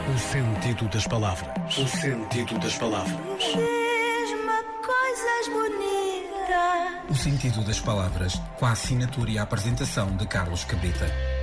O sentido das palavras. O sentido das palavras. Diz-me coisas bonitas. O sentido das palavras, com a assinatura e a apresentação de Carlos Cabrita.